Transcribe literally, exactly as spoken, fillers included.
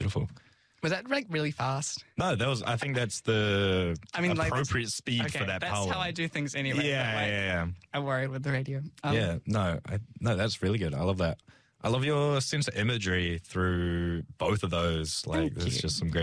beautiful. Was that like really fast? No, that was. I think that's the I mean, like, appropriate speed okay, for that that's poem. how I do things anyway. Yeah, but, like, yeah, yeah. I worry with the radio. Um, yeah, no, I, no, that's really good. I love that. I love your sense of imagery through both of those. Like, Thank there's you. just some great